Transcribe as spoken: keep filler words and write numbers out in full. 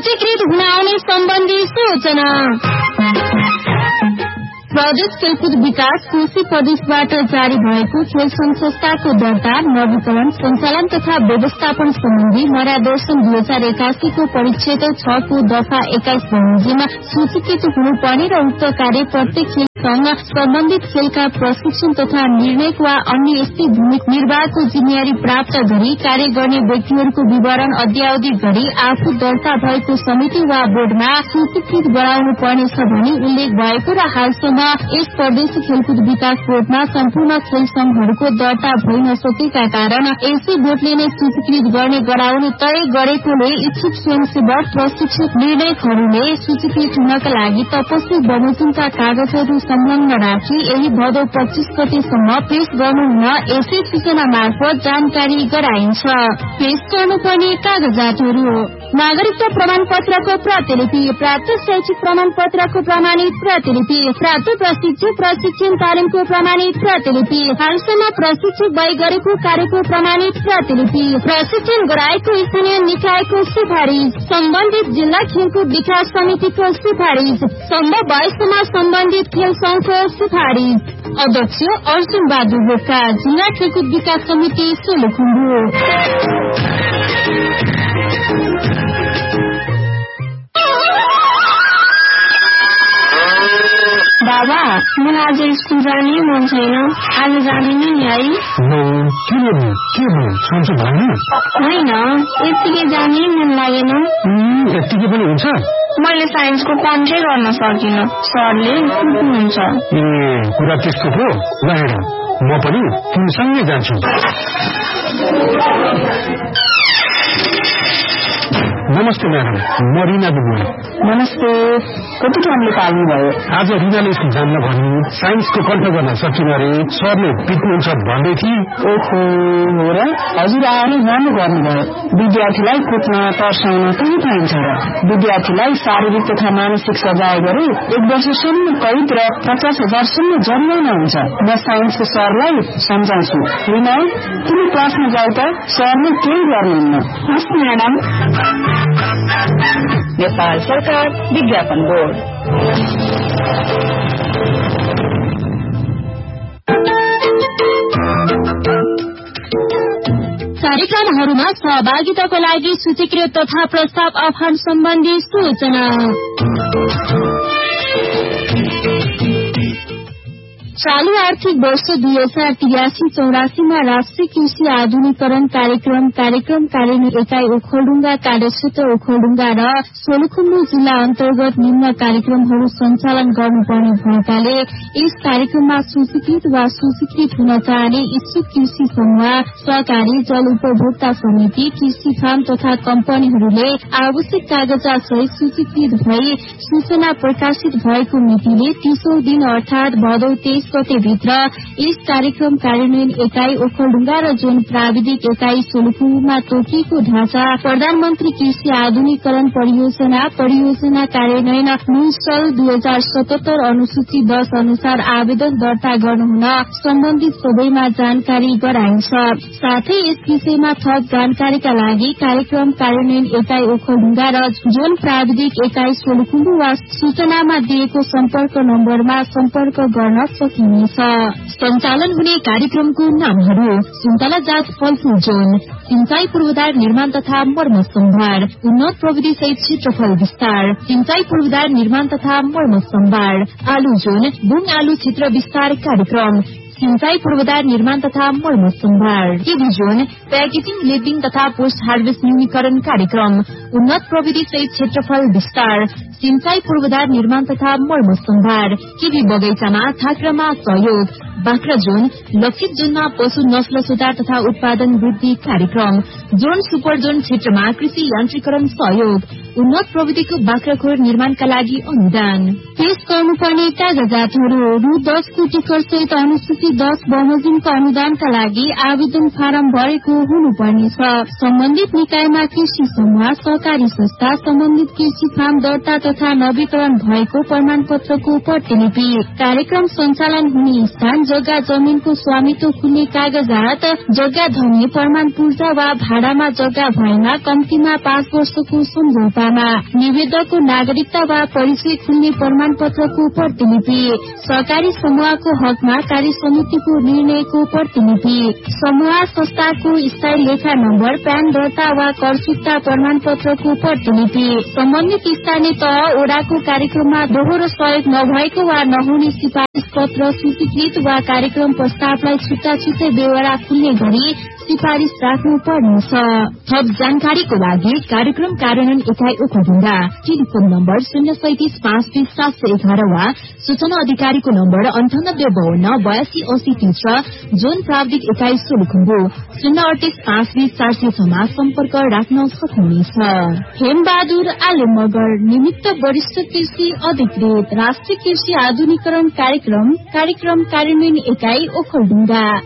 सूचीकृत हुन आउने सम्बन्धी सूचना। प्रदेश खेलकुद विकास कोशी प्रदेशबाट जारी भएको खेल संघ संस्थाको दर्ता, नवीकरण, सञ्चालन तथा व्यवस्थापन सम्बन्धी मर्यादर्शन दुई हजार एकासीको परिच्छेद छ को दफा एक्काइस बमोजिम सूचीकृत हुनुपर्ने र उक्त कार्य प्रत्येक खेल संघ सम्बन्धित खेलका प्रशिक्षण तथा निर्णय वा अन्य यस्तै भूमिका निर्वाहको जिम्मेवारी प्राप्त गरी कार्य गर्ने व्यक्तिहरूको विवरण अद्यावधि गरी आफू दर्ता भएको समिति वा बोर्डमा सूचीकृत गराउनु पर्नेछ भनी उल्लेख भएको र हालसम्म यस प्रदेश खेलकुद विकास बोर्डमा सम्पूर्ण खेल संघहरूको दर्ता भइ नसकेका कारण यसै बोर्डले नै सूचीकृत गर्ने गराउने तय गरेकोले इच्छुक स्वयंसेवक प्रशिक्षक निर्णयकहरूले सूचीकृत हुनका लागि तपस्वी बमोजिमका कागजहरू संलग्न राखी यही भदौ पच्चीस गतेसम्म पेश गर्नुहुन यसै सूचना मार्फत जानकारी गराइन्छ। पेश गर्नुपर्ने कागजातहरू: नागरिकता प्रमाण पत्रको प्रतिलिपि, प्राप्त शैक्षिक प्रमाण पत्रको प्रमाणित प्रतिलिपि, प्राप्त प्रशिक्षक प्रशिक्षण तालिमको प्रमाणित प्रतिलिपि, हालसम्म प्रशिक्षक भई गरेको कार्यको प्रमाणित प्रतिलिपि, प्रशिक्षण गराएको स्थानीय निकायको सिफारिश, सम्बन्धित जिल्ला खेलकुद विकास समितिको सिफारिश, सम्भव भएसम्म सम्बन्धित खेल संघको सिफारिश। अध्यक्ष अर्जुन बहादुर बोका, जिल्ला खेलकुद विकास समिति सोलुखुम्बु। बाबा, मलाई आज स्कुल जाने मन छैन, आज जाँदिन नि है? होइन, यत्तिकै जाने मन लागेन। यत्तिकै पनि हुन्छ? मैले साइन्सको कन्ट्रै गर्न सकिनँ, सरले कुट्नुहुन्छ। ए कुरा त्यस्तो हो? गएर म पनि तिमीसँगै जान्छु। नमस्ते म्याडम, म रिना दिदी। नमस्ते। कति टाइमले पाल्नु भयो? आज रिनाले स्कुल जान्न भन्नु, साइन्सको कन्ट्रोल गर्न सकिन अरे, सरले पिट्नुहुन्छ भन्दै थिए। ओहो, हो र? हजुर आएर राम्रो गर्नुभयो। विद्यार्थीलाई कुट्न तर्साउन कहीँ पाइन्छ र? विद्यार्थीलाई शारीरिक तथा मानसिक सजाय गरे एक वर्षसम्म कैद र पचास हजारसम्म जरिवाना हुन्छ। म साइन्सको सरलाई सम्झाउँछु। रिना, तिमी क्लासमा जाऊ त, सरले केही गर्नुहुन्न। हस् म्याडम। नेपाल सरकार विज्ञापन बोर्ड। कार्यक्रमहरूमा सहभागिताको लागि सूचीकृत तथा प्रस्ताव आह्वान सम्बन्धी सूचना। चालू आर्थिक वर्ष दुई हजार तिरासी चौरासीमा राष्ट्रिय कृषि आधुनिकरण कार्यक्रम कार्यक्रम कार्यान्वयन एकाइ ओखलढुङ्गा कार्यक्षेत्र ओखलढुङ्गा र सोलुखुम्बु जिल्ला अन्तर्गत निम्न कार्यक्रमहरू सञ्चालन गर्नुपर्ने भएकाले यस कार्यक्रममा सूचीकृत वा सूचीकृत हुन चाहने इच्छुक कृषि समूह, सहकारी, जल उपभोक्ता समिति, कृषि फार्म तथा कम्पनीहरूले आवश्यक कागजात सहित सूचीकृत भई सूचना प्रकाशित भएको मितिले तीसौं दिन अर्थात भदौ तेइस गते भित्र यस कार्यक्रम कार्यान्वयन एकाइ ओखलढुङ्गा र जोन प्राविधिक एकाइ सोलुखुम्बुमा तोकिएको ढाँचा प्रधानमन्त्री कृषि आधुनिकरण परियोजना परियोजना कार्यान्वयन न्यूसल दुई हजार सतहत्तर अनुसूची दस अनुसार आवेदन दर्ता गर्नुहुन सम्बन्धित सबैमा जानकारी गराइन्छ। साथै यस विषयमा थप जानकारीका लागि कार्यक्रम कार्यान्वयन एकाइ ओखलढुङ्गा र जोन प्राविधिक एकाइ सोलुखुम्बु वा सूचनामा दिएको सम्पर्क नम्बरमा सम्पर्क गर्न सकिन्छ। सञ्चालन हुने कार्यक्रमको नामहरू: सुन्तला जात फलफूल जोन, सिंचाई पूर्वाधार निर्माण तथा मर्मत सम्भार, उन्नत प्रविधि सहित क्षेत्रफल विस्तार, सिंचाई पूर्वाधार निर्माण तथा मर्मत सम्भार, आलु जोन, बुङ आलु क्षेत्र विस्तार कार्यक्रम, सिंचाई पूर्वाधार निर्माण तथा मर्मत सम्भार, केबी जोन, प्याकेजिङ, लेबिङ तथा पोस्ट हार्वेस्ट न्यूनीकरण कार्यक्रम, उन्नत प्रविधि सहित क्षेत्रफल विस्तार, सिंचाई पूर्वाधार निर्माण तथा मर्मत सम्भार, केबी बगैँचामा थाक्रामा सहयोग, बाख्रा जोन, लक्षित जोनमा पशु नस्ल सुधार तथा उत्पादन वृद्धि कार्यक्रम, जोन सुपर जोन क्षेत्रमा कृषि यान्त्रिकरण सहयोग, उन्नत प्रविधिको बाख्राखोर निर्माणका लागि अनुदान। पेश गर्नुपर्ने कागजातहरू: रु दस कोटी कर सहित अनुसूची दस बमोजिमको अनुदानका लागि आवेदन फारम भरेको हुनुपर्नेछ। सम्बन्धित निकायमा कृषि समूह, सहकारी संस्था सम्बन्धित कृषि फार्म दर्ता तथा नवीकरण भएको प्रमाण पत्रको प्रतिलिपि। कार्यक्रम सञ्चालन हुने स्थान, जग्गा जमिनको स्वामित्व खुल्ने कागजात, जग्गा धनी प्रमाण पूर्जा वा भाडामा जग्गा भएमा कम्तीमा पाँच वर्षको सम्झौतामा, निवेदकको नागरिकता वा परिचय खुल्ने प्रमाण पत्रको प्रतिलिपि, सहकारी समूहको हकमा कार्य समितिको निर्णयको प्रतिलिपि, समूह संस्थाको स्थायी लेखा नम्बर, प्यान दर्ता वा कर चुक्ता प्रमाण पत्रको प्रतिलिपि, सम्बन्धित स्थानीय तह ओडाको कार्यक्रममा दोहोरो सहयोग नभएको वा नहुने सिफारिस पत्र सूचीकृत वा कार्यक्रम प्रस्तावलाई छुट्टा छुट्टै बेहोरा खुल्ने गरी सिफारिस राख्नु पर्नेछ। थप जानकारीको लागि कार्यक्रम कार्यान्वयन इकाइ ओखलढुङ्गा, टेलिफोन नम्बर शून्य सैतिस पाँच बीस सात सय एघार वा सूचना अधिकारीको नम्बर अन्ठानब्बे बाहन्न बयासी अस्सी तीस र जोन प्राविधिक इकाइ सोलुखुम्बु शून्य अडतिस पाँच बीस चार सय छमा सम्पर्क राख्न सक्नुहुनेछ। हेमबहादुर आले मगर, निमित्त वरिष्ठ कृषि अधिकृत, राष्ट्रिय कृषि आधुनिकरण कार्यक्रम कार्यक्रम कार्यान्वयन इकाइ ओखलढुङ्गा।